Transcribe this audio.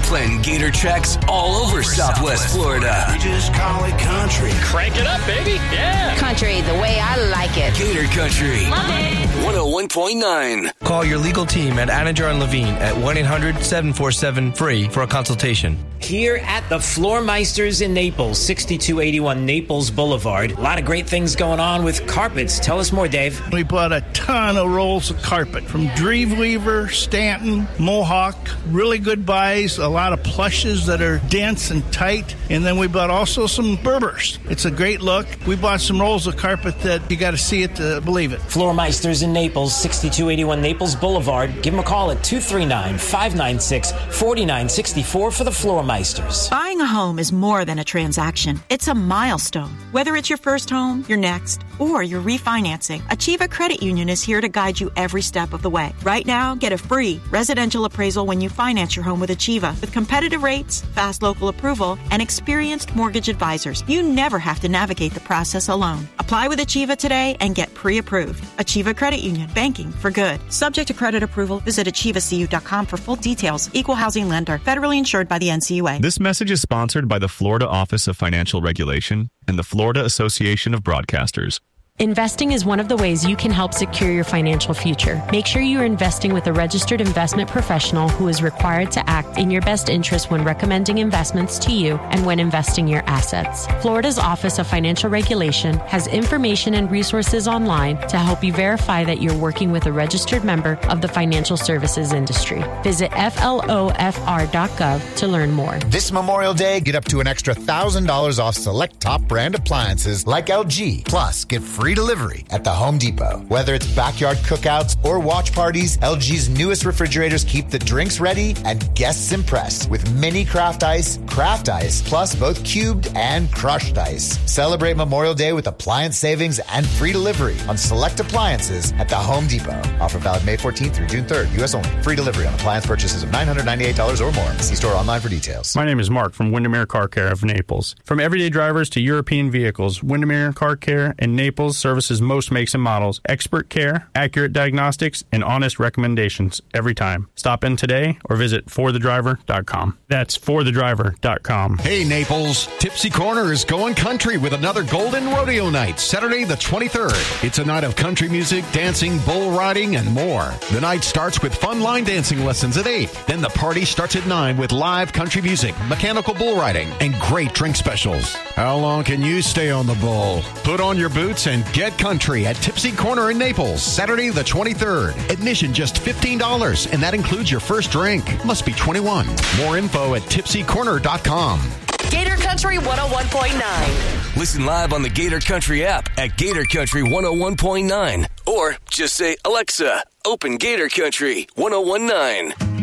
Playing Gator tracks all over Southwest Florida. We just call it country. Crank it up, baby. Yeah. Country the way I like it. Gator Country. Love it. 101.9. Call your legal team at Anajar and Levine at 1-800-747-FREE for a consultation. Here at the Floormeisters in Naples, 6281 Naples Boulevard. A lot of great things going on with carpets. Tell us more, Dave. We bought a ton of rolls of carpet from Dreamweaver, Stanton, Mohawk. Really good buys. A lot of plushes that are dense and tight. And then we bought also some Berbers. It's a great look. We bought some rolls of carpet that you got to see it to believe it. Floormeisters in Naples, 6281 Naples Boulevard. Give them a call at 239-596-4964 for the Floormeisters. Buying a home is more than a transaction. It's a milestone. Whether it's your first home, your next, or you're refinancing, Achieva Credit Union is here to guide you every step of the way. Right now, get a free residential appraisal when you finance your home with Achieva. With competitive rates, fast local approval, and experienced mortgage advisors, you never have to navigate the process alone. Apply with Achieva today and get pre-approved. Achieva Credit Union. Banking for good. Subject to credit approval, visit achievacu.com for full details. Equal housing lender. Federally insured by the NCUA. This message is sponsored by the Florida Office of Financial Regulation and the Florida Association of Broadcasters. Investing is one of the ways you can help secure your financial future. Make sure you are investing with a registered investment professional who is required to act in your best interest when recommending investments to you and when investing your assets. Florida's Office of Financial Regulation has information and resources online to help you verify that you're working with a registered member of the financial services industry. Visit flofr.gov to learn more. This Memorial Day, get up to an extra $1,000 off select top brand appliances like LG. Plus, get free delivery at the Home Depot. Whether it's backyard cookouts or watch parties, LG's newest refrigerators keep the drinks ready and guests impressed with mini craft ice, plus both cubed and crushed ice. Celebrate Memorial Day with appliance savings and free delivery on select appliances at the Home Depot. Offer valid May 14th through June 3rd. U.S. only. Free delivery on appliance purchases of $998 or more. See store online for details. My name is Mark from Windermere Car Care of Naples. From everyday drivers to European vehicles, Windermere Car Care in Naples services most makes and models, expert care, accurate diagnostics, and honest recommendations every time. Stop in today or visit forthedriver.com. That's forthedriver.com. Hey Naples, Tipsy Corner is going country with another Golden Rodeo Night, Saturday the 23rd. It's a night of country music, dancing, bull riding, and more. The night starts with fun line dancing lessons at 8. Then the party starts at 9 with live country music, mechanical bull riding, and great drink specials. How long can you stay on the bull? Put on your boots and get country at Tipsy Corner in Naples, Saturday the 23rd. Admission just $15, and that includes your first drink. Must be 21. More info at tipsycorner.com. Gator Country 101.9. Listen live on the Gator Country app at Gator Country 101.9. Or just say, Alexa, open Gator Country 101.9.